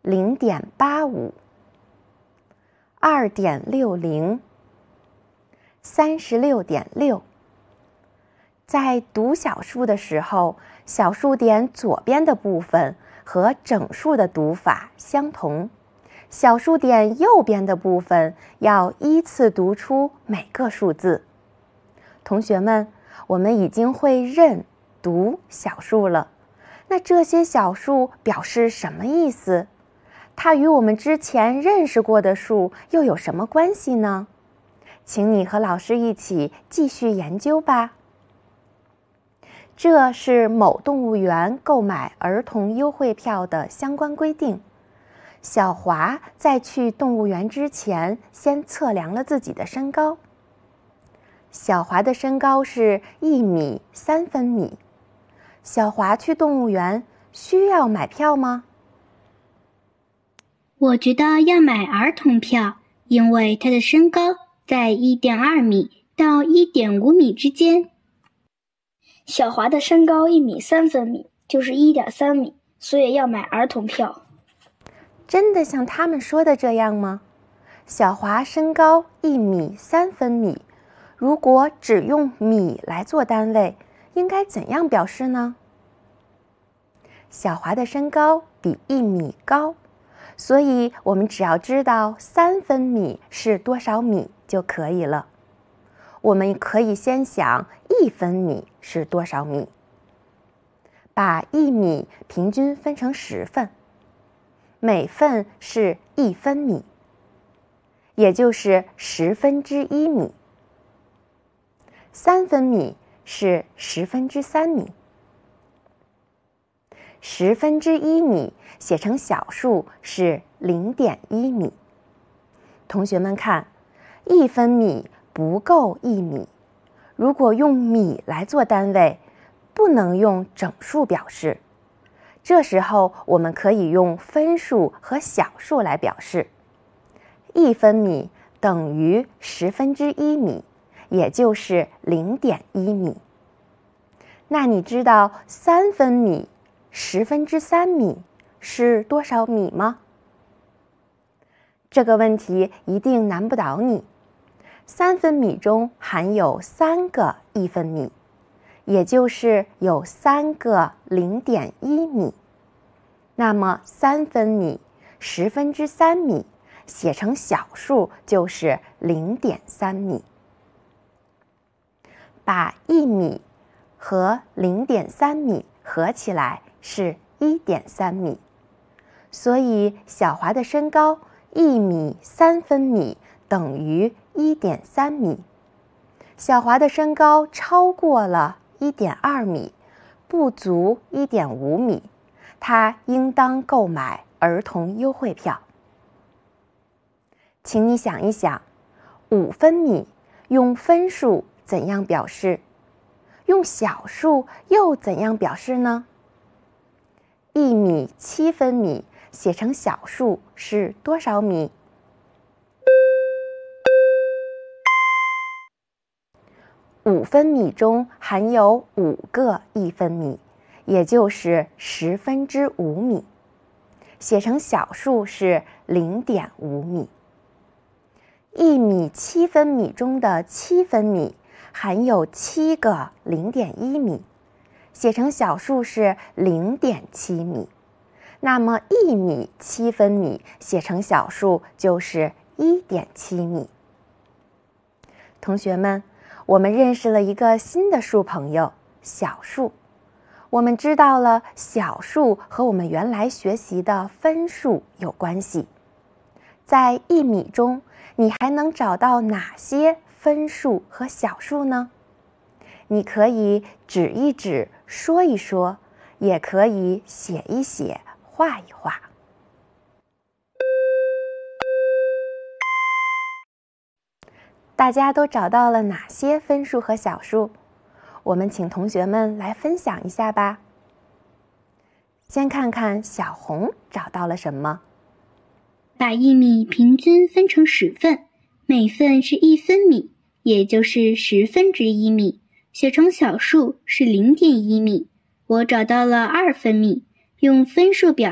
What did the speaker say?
0.85、2.60、36.6。在读小数的时候，小数点左边的部分和整数的读法相同，小数点右边的部分要依次读出每个数字。同学们，我们已经会认、读小数了。那这些小数表示什么意思？它与我们之前认识过的数又有什么关系呢？请你和老师一起继续研究吧。这是某动物园购买儿童优惠票的相关规定。小华在去动物园之前，先测量了自己的身高。小华的身高是1米3分米。小华去动物园需要买票吗？ 我觉得要买儿童票，因为他的身高在1.2米到1.5米之间。 小华的身高1米3分米，就是1.3米，所以要买儿童票。 真的像他们说的这样吗？小华身高1米3分米，如果只用米来做单位，应该怎样表示呢？小华的身高比1米高，所以我们只要知道3分米是多少米就可以了。我们可以先想1分米是多少米，把1米平均分成10份，每份是1分米，也就是1/10米。3分米是3/10米。1/10米写成小数是0.1米。同学们看，1分米不够1米，如果用米来做单位，不能用整数表示。这时候我们可以用分数和小数来表示。1分米等于1/10米，也就是0.1米。那你知道3分米1/3米是多少米吗？这个问题一定难不倒你。3分米中含有3个1分米，也就是有3个0.1米。那么3分米1/3米写成小数就是0.3米。把1米和0.3米合起来是1.3米。所以小华的身高1米3分米等于1.3米。小华的身高超过了1.2米，不足1.5米，他应当购买儿童优惠票。请你想一想，5分米用分数怎样表示？用小数又怎样表示呢？1米7分米写成小数是多少米？5分米中含有5个1分米，也就是5/10米，写成小数是0.5米。1米7分米中的7分米含有7个0.1米，写成小数是0.7米。那么1米7分米写成小数就是1.7米。同学们，我们认识了一个新的数朋友，小数。我们知道了小数和我们原来学习的分数有关系。在1米中，你还能找到哪些分数和小数呢？你可以指一指，说一说，也可以写一写，画一画。大家都找到了哪些分数和小数？我们请同学们来分享一下吧。先看看小红找到了什么。 把1米平均分成10份，每份是1分米，也就是1/10米，写成小数是0.1米。我找到了2分米，用分数表